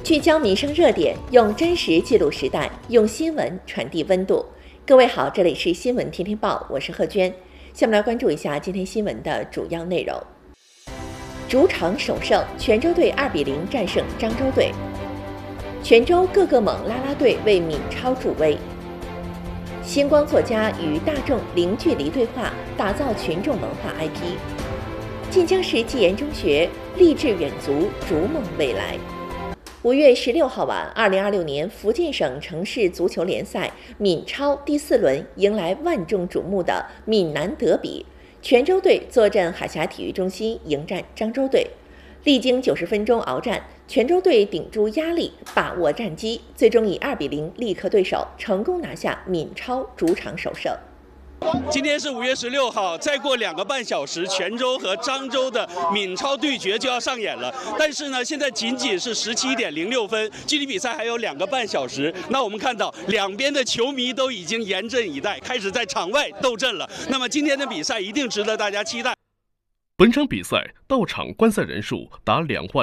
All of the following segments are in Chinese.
聚焦民生热点，用真实记录时代，用新闻传递温度。各位好，这里是新闻天天报，我是贺娟。下面来关注一下今天新闻的主要内容。主场首胜，泉州队2-0战胜漳州队。泉州个个猛啦啦队为闽超助威。星光作家与大众零距离对话，打造群众文化 IP。晋江市技研中学励志远足，逐梦未来。5月16号晚，2026年福建省城市足球联赛闽超第4轮迎来万众瞩目的闽南德比，泉州队坐镇海峡体育中心迎战漳州队。历经90分钟鏖战，泉州队顶住压力，把握战机，最终以2-0力克对手，成功拿下闽超主场首胜。 今天是5月16号，再过2个半小时，泉州和漳州的闽超对决就要上演了。但是呢，现在仅仅是17点06分，距离比赛还有2个半小时。那我们看到两边的球迷都已经严阵以待，开始在场外斗阵了。那么今天的比赛一定值得大家期待。 本场比赛到场观赛人数达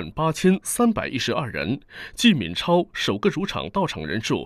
28312人，继闽超首个主场到场人数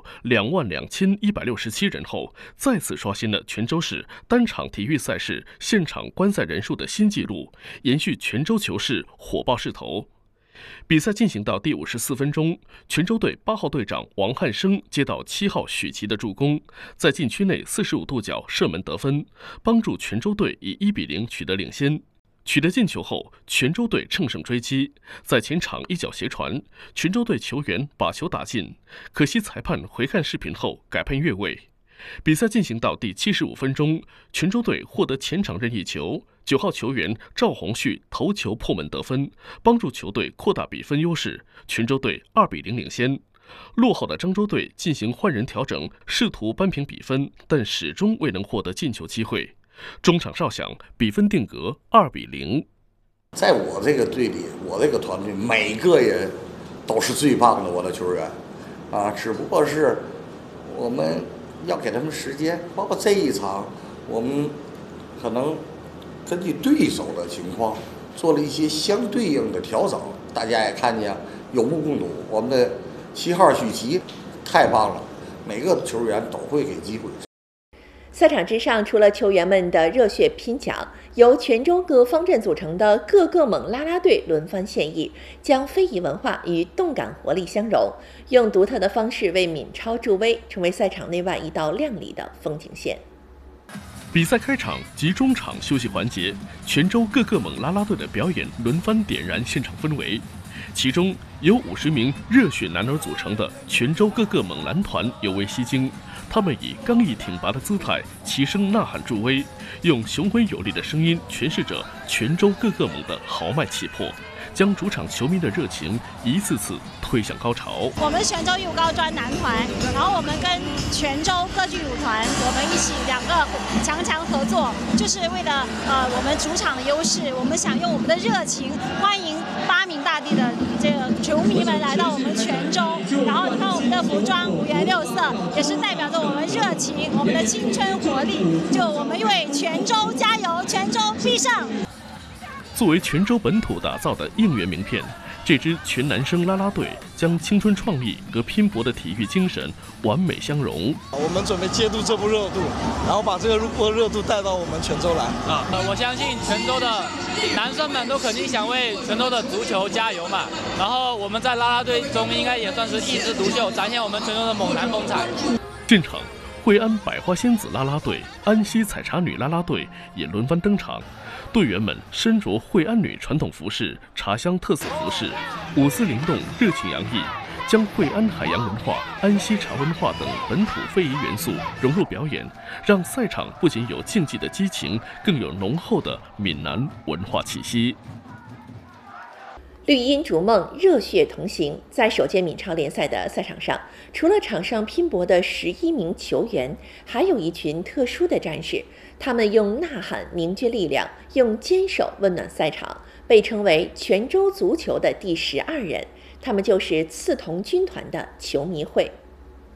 22167人后，再次刷新了泉州市单场体育赛事现场观赛人数的新纪录，延续泉州球市火爆势头。比赛进行到第54分钟，泉州队8号队长王汉生接到7号许琪的助攻，在禁区内45度角射门得分，帮助泉州队以1-0取得领先。取得进球后，泉州队乘胜追击，在前场一脚斜传，泉州队球员把球打进，可惜裁判回看视频后改判越位。比赛进行到第75分钟，泉州队获得前场任意球，9号球员赵宏旭头球破门得分，帮助球队扩大比分优势，泉州队2-0领先。落后的漳州队进行换人调整，试图扳平比分，但始终未能获得进球机会。中场哨响，比分定格2-0。 在我这个队里，我这个团队每个人都是最棒的，我的球员啊，只不过是我们要给他们时间，包括这一场，我们可能根据对手的情况做了一些相对应的调整。大家也看见，有目共睹，我们的7号许琪太棒了，每个球员都会给机会。 赛场之上，除了球员们的热血拼抢，由泉州各方阵组成的个个猛啦啦队轮番献艺，将非遗文化与动感活力相融，用独特的方式为闽超助威，成为赛场内外一道亮丽的风景线。 比赛开场及中场休息环节，泉州个个猛啦啦队的表演轮番点燃现场氛围。其中由50名热血男儿组成的泉州个个猛男团尤为吸睛，他们以刚毅挺拔的姿态齐声呐喊助威，用雄浑有力的声音诠释着泉州个个猛的豪迈气魄，将主场球迷的热情一次次推向高潮。 我们泉州艺舞高专男团，然后我们跟泉州歌剧舞团，我们一起2个强合作，就是为了我们主场的优势，我们想用我们的热情欢迎8名大地的这个球迷们来到我们泉州。然后你看我们的服装5颜6色，也是代表着我们热情，我们的青春活力。就我们为泉州加油，泉州必胜！ 作为泉州本土打造的应援名片，这支全男生啦啦队将青春创意和拼搏的体育精神完美相融。 我们准备接住这部热度，然后把这个热度带到我们泉州来。 我相信泉州的男生们都肯定想为泉州的足球加油嘛。然后我们在啦啦队中应该也算是一枝独秀，展现我们泉州的猛男风采。 现场，惠安百花仙子啦啦队、安溪采茶女啦啦队也轮番登场。队员们身着惠安女传统服饰、茶乡特色服饰，舞姿灵动，热情洋溢，将惠安海洋文化、安溪茶文化等本土非遗元素融入表演，让赛场不仅有竞技的激情，更有浓厚的闽南文化气息。 绿茵逐梦，热血同行。在首届闽超联赛的赛场上，除了场上拼搏的11名球员，还有一群特殊的战士。他们用呐喊凝聚力量，用坚守温暖赛场，被称为泉州足球的第12人。他们就是刺桐军团的球迷会。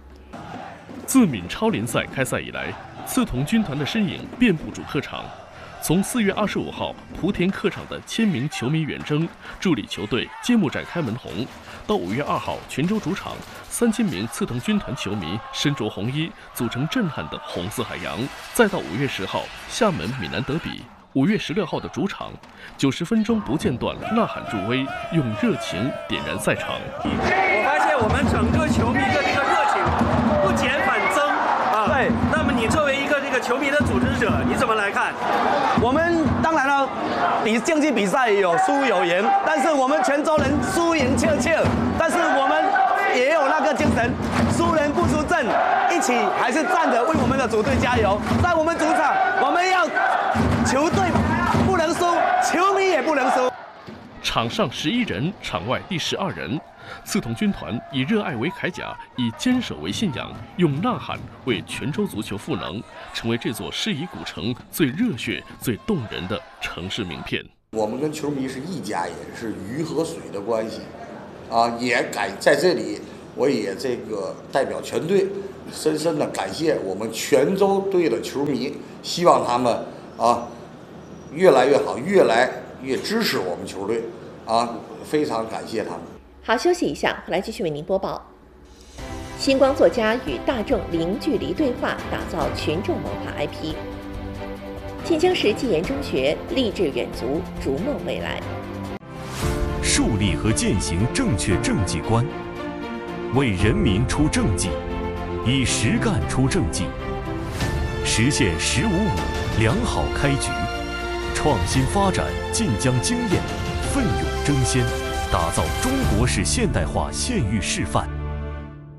自闽超联赛开赛以来，刺桐军团的身影遍布主客场。 从4月25号莆田客场的1000名球迷远征，助力球队揭幕战开门红，到5月2号泉州主场3000名刺藤军团球迷身着红衣，组成震撼的红色海洋，再到5月10号厦门闽南德比，5月16号的主场，90分钟不间断呐喊助威，用热情点燃赛场。 我发现我们整个球迷的这个热情不减反增啊。 对。 那么你作为一个这个球迷的组织者，你怎么来看？ 我们当然了，竞技比赛有输有赢，但是我们泉州人输赢切，但是我们也有那个精神，输人不输阵，一起还是站着为我们的主队加油。在我们主场，我们要球队不能输，球迷也不能输。 场上11人，场外第12人。刺桐军团以热爱为铠甲，以坚守为信仰，用呐喊为泉州足球赋能，成为这座诗意古城最热血、最动人的城市名片。 我们跟球迷是一家人，是鱼和水的关系，啊，也在这里，我也这个代表全队，深深的感谢我们泉州队的球迷，希望他们啊越来越好，越来越支持我们球队，啊，非常感谢他们。 好，休息一下，回来继续为您播报。星光作家与大众零距离对话，打造群众文化 IP。晋江市技研中学励志远足，逐梦未来。 树立和践行正确政绩观，为人民出政绩，以实干出政绩，实现“1055”良好开局，创新发展晋江经验，奋勇争先。打造中国式现代化县域示范。